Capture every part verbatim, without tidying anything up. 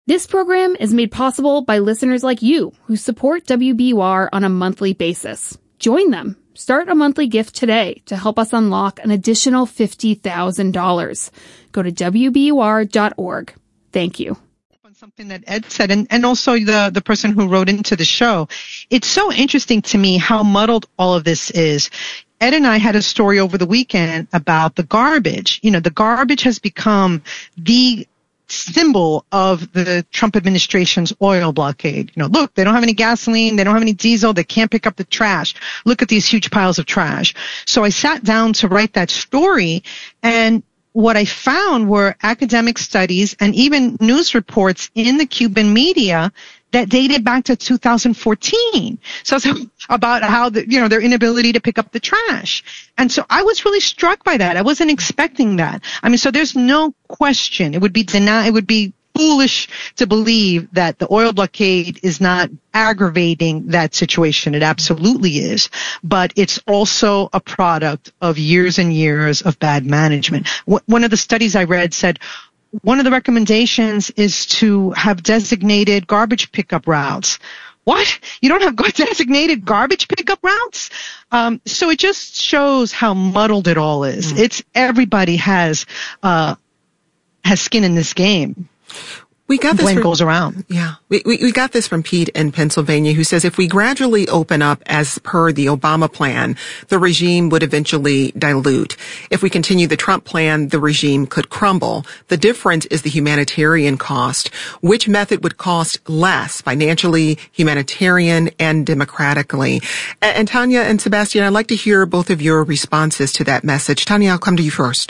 This program is made possible by listeners like you who support W B U R on a monthly basis. Join them. Start a monthly gift today to help us unlock an additional fifty thousand dollars. Go to W B U R dot org. Thank you. Something that Ed said, and, and also the, the person who wrote into the show. It's so interesting to me how muddled all of this is. Ed and I had a story over the weekend about the garbage. You know, the garbage has become the symbol of the Trump administration's oil blockade. You know, look, they don't have any gasoline, they don't have any diesel, they can't pick up the trash. Look at these huge piles of trash. So I sat down to write that story, and what I found were academic studies and even news reports in the Cuban media that dated back to two thousand fourteen. So, so about how the, you know, their inability to pick up the trash. And so I was really struck by that. I wasn't expecting that. I mean, so there's no question. It would be denied, it would be foolish to believe that the oil blockade is not aggravating that situation. It absolutely is. But it's also a product of years and years of bad management. One of the studies I read said one of the recommendations is to have designated garbage pickup routes. What? You don't have designated garbage pickup routes? Um, so it just shows how muddled it all is. Mm. It's everybody has uh has skin in this game. We got this when from, it goes around. Yeah. We, we, we got this from Pete in Pennsylvania, who says if we gradually open up as per the Obama plan, the regime would eventually dilute. If we continue the Trump plan, the regime could crumble. The difference is the humanitarian cost. Which method would cost less financially, humanitarian, and democratically? And, and Tanya and Sebastian, I'd like to hear both of your responses to that message. Tanya, I'll come to you first.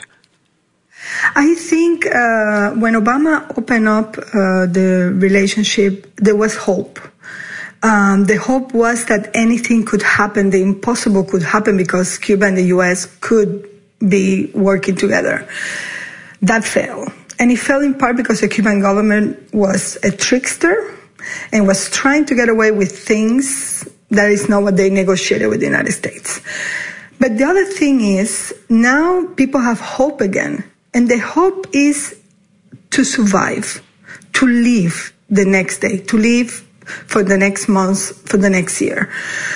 I think uh, when Obama opened up uh, the relationship, there was hope. Um, the hope was that anything could happen, the impossible could happen because Cuba and the U S could be working together. That failed. And it failed in part because the Cuban government was a trickster and was trying to get away with things that is not what they negotiated with the United States. But the other thing is, now people have hope again. And the hope is to survive, to live the next day, to live for the next month, for the next year.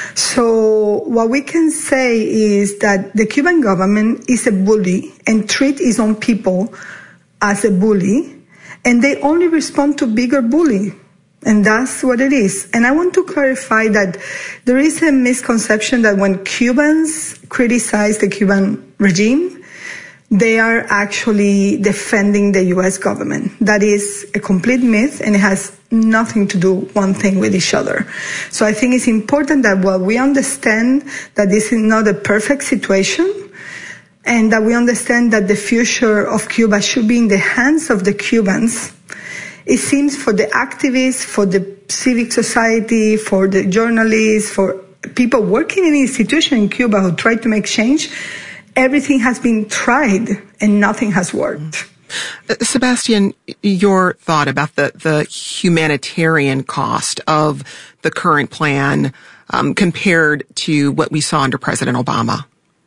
So what we can say is that the Cuban government is a bully and treats its own people as a bully, and they only respond to bigger bully. And that's what it is. And I want to clarify that there is a misconception that when Cubans criticize the Cuban regime, they are actually defending the U S government. That is a complete myth, and it has nothing to do one thing with each other. So I think it's important that while we understand that this is not a perfect situation, and that we understand that the future of Cuba should be in the hands of the Cubans, it seems for the activists, for the civic society, for the journalists, for people working in institutions in Cuba who try to make change, everything has been tried and nothing has worked. Uh, Sebastian, your thought about the, the humanitarian cost of the current plan um, compared to what we saw under President Obama?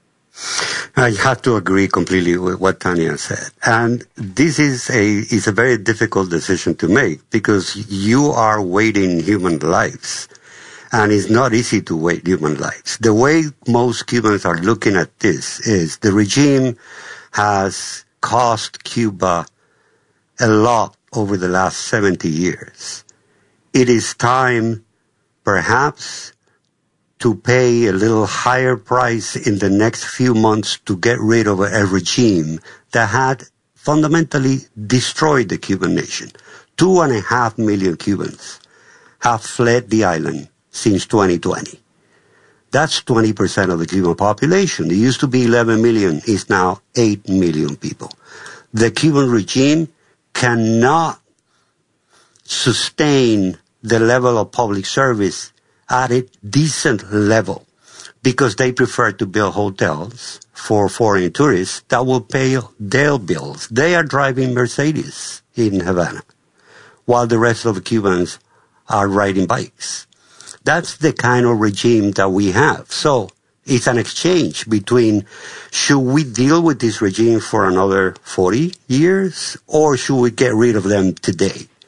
I have to agree completely with what Tanya said. And this is a, is a very difficult decision to make because you are weighing human lives. And it's not easy to wait human lives. The way most Cubans are looking at this is the regime has cost Cuba a lot over the last seventy years. It is time, perhaps, to pay a little higher price in the next few months to get rid of a regime that had fundamentally destroyed the Cuban nation. Two and a half million Cubans have fled the island since twenty twenty. That's twenty percent of the Cuban population. It used to be eleven million, it's now eight million people. The Cuban regime cannot sustain the level of public service at a decent level because they prefer to build hotels for foreign tourists that will pay their bills. They are driving Mercedes in Havana while the rest of the Cubans are riding bikes. That's the kind of regime that we have. So it's an exchange between should we deal with this regime for another forty years or should we get rid of them today?